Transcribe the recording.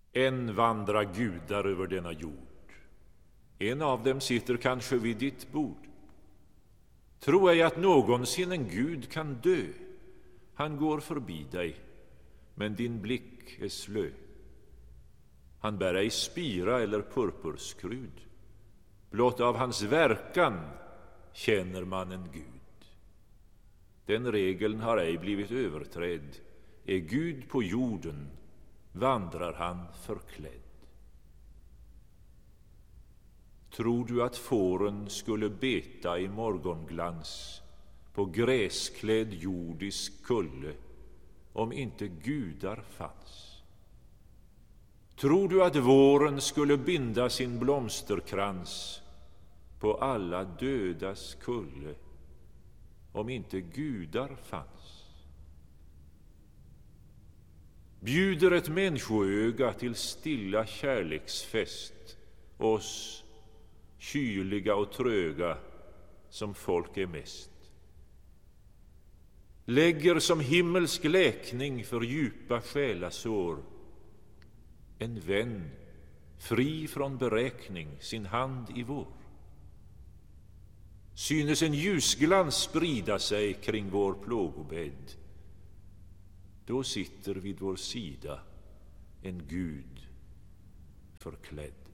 Än vandrar gudar över denna jord. En av dem sitter kanske vid ditt bord. Tro ej att någonsin en Gud kan dö. Han går förbi dig, men din blick är slö. Han bär ej spira eller purpurskrud. Blott av hans verkan känner man en Gud. Den regeln har ej blivit överträdd. Är Gud på jorden, vandrar han förklädd. Tror du att fåren skulle beta i morgonglans på gräsklädd jordisk kulle om inte gudar fanns? Tror du att våren skulle binda sin blomsterkrans på alla dödas kulle om inte gudar fanns? Bjuder ett människoöga till stilla kärleksfest oss kyliga och tröga som folk är mest? Lägger som himmelsk läkning för djupa själasår en vän fri från beräkning sin hand i vår? Synes en ljusglans sprida sig kring vår plågobädd, då sitter vid vår sida en Gud förklädd.